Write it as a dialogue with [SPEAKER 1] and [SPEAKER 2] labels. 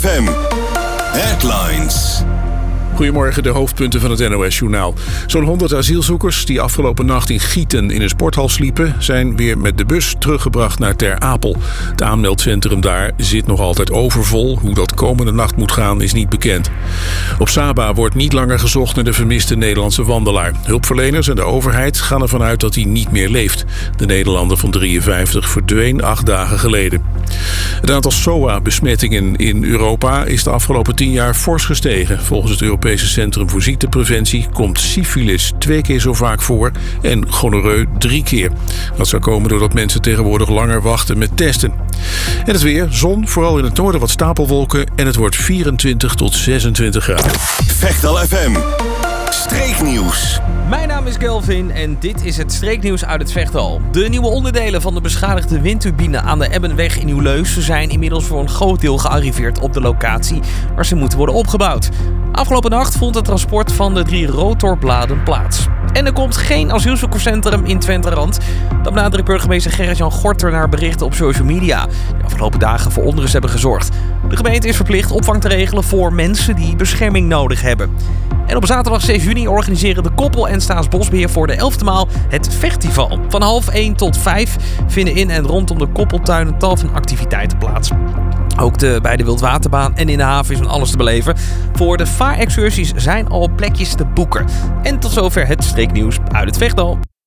[SPEAKER 1] FM. Headlines.
[SPEAKER 2] Goedemorgen, de hoofdpunten van het NOS-journaal. Zo'n 100 asielzoekers die afgelopen nacht in Gieten in een sporthal sliepen, zijn weer met de bus teruggebracht naar Ter Apel. Het aanmeldcentrum daar zit nog altijd overvol. Hoe dat komende nacht moet gaan is niet bekend. Op Saba wordt niet langer gezocht naar de vermiste Nederlandse wandelaar. Hulpverleners en de overheid gaan ervan uit dat hij niet meer leeft. De Nederlander van 53 verdween 8 dagen geleden. Het aantal SOA-besmettingen in Europa is de afgelopen 10 jaar fors gestegen. Volgens het Europese Centrum voor Ziektepreventie komt syfilis 2 keer zo vaak voor en gonoreu 3 keer. Dat zou komen doordat mensen tegenwoordig langer wachten met testen. En het weer, zon, vooral in het noorden wat stapelwolken en het wordt 24 tot 26 graden.
[SPEAKER 1] Vechtal FM. Streeknieuws.
[SPEAKER 3] Mijn naam is Kelvin en dit is het streeknieuws uit het Vechtal. De nieuwe onderdelen van de beschadigde windturbine aan de Ebbenweg in Nieuw-Leus zijn inmiddels voor een groot deel gearriveerd op de locatie waar ze moeten worden opgebouwd. Afgelopen nacht vond het transport van de 3 rotorbladen plaats. En er komt geen asielzoekerscentrum in Twenterand. Dat benadrukt burgemeester Gerrit-Jan Gorter naar berichten op social media, die de afgelopen dagen voor onrust hebben gezorgd. De gemeente is verplicht opvang te regelen voor mensen die bescherming nodig hebben. En op zaterdag 6 juni organiseren de Koppel en Staatsbosbeheer voor de 11e maal het Festival. Van 12:30 tot 5 vinden in en rondom de Koppeltuin een tal van activiteiten plaats. Ook bij de Wildwaterbaan en in de haven is van alles te beleven. Voor de vaarexcursies zijn al plekjes te boeken. En tot zover het streeknieuws uit het Vechtal.